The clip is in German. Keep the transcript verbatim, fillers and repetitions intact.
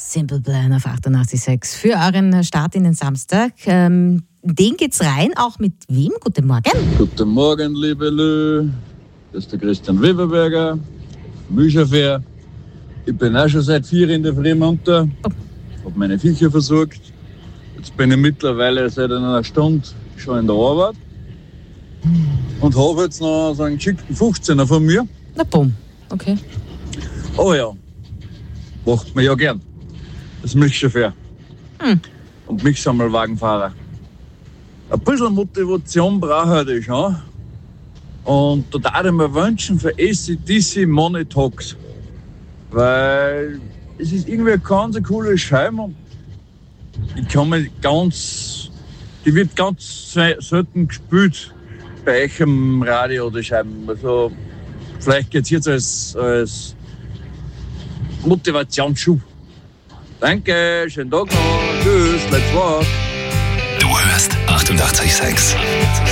Simple Plan auf achtundachtzig Komma sechs für euren Start in den Samstag. Ähm, den geht's rein, auch mit wem? Guten Morgen. Guten Morgen, liebe Lü. Das ist der Christian Weberberger, Mühlchauffeur. Ich bin auch schon seit vier in der Früh munter, Oh. habe meine Viecher versorgt. Jetzt bin ich mittlerweile seit einer Stunde schon in der Arbeit und habe jetzt noch so einen geschickten fünfzehner von mir. Na bumm, okay. Oh ja, macht man ja gern. Das Milchchauffeur Hm. und Milchsammelwagenfahrer. Ein bisschen Motivation brauche ich schon. Und da würde ich mir wünschen für A C D C Money Talks. Weil es ist irgendwie eine ganz coole Scheibe. Und ich kann mich ganz, die wird ganz selten gespielt bei euch im Radio oder Scheiben. Also vielleicht geht es jetzt als, als Motivationsschub. Danke, schönen Tag noch. Tschüss, let's walk. Du hörst achtundachtzig Komma sechs.